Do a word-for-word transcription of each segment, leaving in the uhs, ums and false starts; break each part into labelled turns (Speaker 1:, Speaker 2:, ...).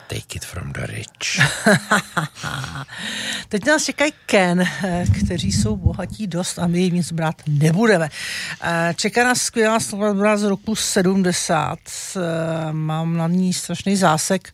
Speaker 1: Take it from the rich.
Speaker 2: Teď nás čekají Ken, kteří jsou bohatí dost a my jim nic brát nebudeme. Čeká nás skvělá skladba z roku sedmdesát. Mám na ní strašný zásek.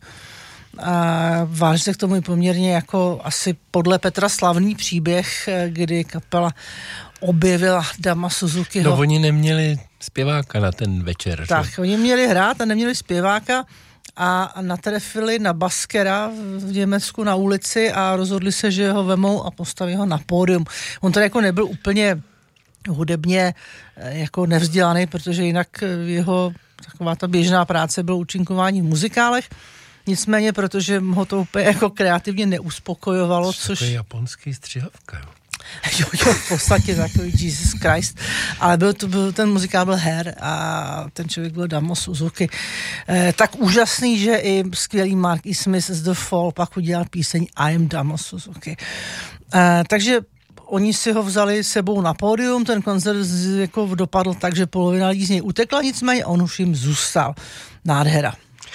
Speaker 2: Váží se k tomu poměrně jako asi podle Petra slavný příběh, kdy kapela objevila Dama Suzukiho.
Speaker 1: No oni neměli zpěváka na ten večer.
Speaker 2: Tak,
Speaker 1: že?
Speaker 2: oni měli hrát a neměli zpěváka a natrefili na baskera v Německu na ulici a rozhodli se, že ho vemou a postaví ho na pódium. On to jako nebyl úplně hudebně jako nevzdělaný, protože jinak jeho taková ta běžná práce bylo účinkování v muzikálech. Nicméně, protože ho to úplně jako kreativně neuspokojovalo, což...
Speaker 1: To je japonský střihavka, jo.
Speaker 2: Jo, jo, v podstatě takový Jesus Christ, ale byl to, byl, ten muzikál byl her a ten člověk byl Damo Suzuki. Eh, tak úžasný, že i skvělý Mark E. Smith z The Fall pak udělal píseň I am Damo Suzuki. Eh, takže oni si ho vzali sebou na pódium, ten koncert jako dopadl tak, že polovina lidí z něj utekla, nicméně on už jim zůstal. Nádhera.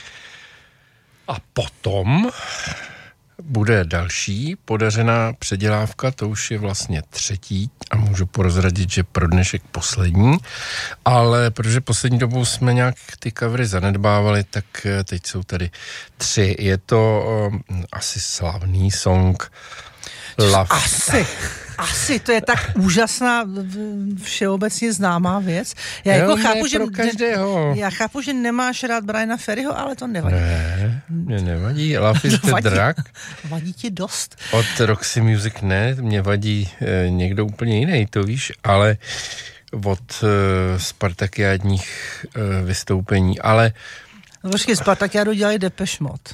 Speaker 1: A potom bude další podařená předělávka, to už je vlastně třetí a můžu prozradit, že pro dnešek poslední, ale protože poslední dobou jsme nějak ty covery zanedbávali, tak teď jsou tady tři. Je to um, asi slavný song Love.
Speaker 2: Asi, asi, to je tak úžasná, všeobecně známá věc. Já jako
Speaker 1: jo,
Speaker 2: chápu, že
Speaker 1: každého.
Speaker 2: Já chápu, že nemáš rád Briana Ferryho, ale to nevadí.
Speaker 1: Ne, mě nevadí. Love is the
Speaker 2: vadí,
Speaker 1: drug.
Speaker 2: Vadí ti dost.
Speaker 1: Od Roxy Music ne, mě vadí e, někdo úplně jiný, to víš, ale od e, spartakiádních e, vystoupení, ale...
Speaker 2: No počkej, Spartakiádu dělají Depeche Mode.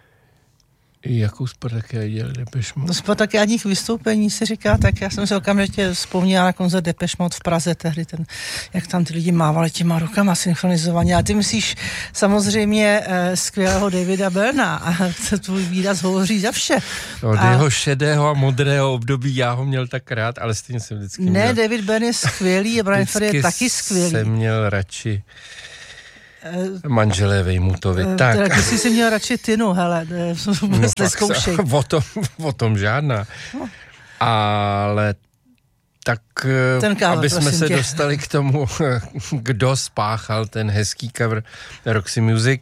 Speaker 1: Jakou Spartakiádu dělali Depeche Mode?
Speaker 2: No Spartakiádních vystoupení se říká, tak já jsem se okamžitě vzpomněla na koncert Depeche Mode v Praze tehdy, ten, jak tam ty lidi mávali těma rukama synchronizovaně. A ty myslíš samozřejmě eh, skvělého Davida Byrna a tvůj výraz hovoří za vše.
Speaker 1: Od
Speaker 2: a...
Speaker 1: jeho šedého a modrého období já ho měl tak rád, ale stejně jsem vždycky
Speaker 2: ne,
Speaker 1: měl...
Speaker 2: Ne, David Byrne je skvělý a Brian Ferry je taky skvělý.
Speaker 1: jsem měl radši manželé Vejmutovi, uh, tak.
Speaker 2: Teda, ty jsi si měl radši Tinu, hele, vůbec no, neskoušej.
Speaker 1: O tom, o tom žádná. No. Ale tak, cover, aby jsme se tě. dostali k tomu, kdo spáchal ten hezký cover Roxy Music,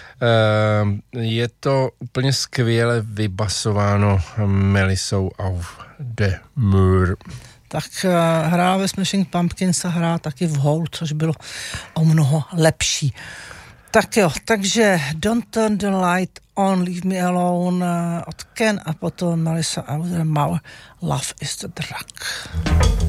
Speaker 1: je to úplně skvěle vybasováno Melissou auf der Mur.
Speaker 2: Tak uh, hrála ve Smashing Pumpkins a hrála taky v Hole, což bylo o mnoho lepší. Tak jo, takže Don't Turn the Light On, Leave Me Alone uh, od Ken a potom Melissa Out of the Mur, Love is the Drug.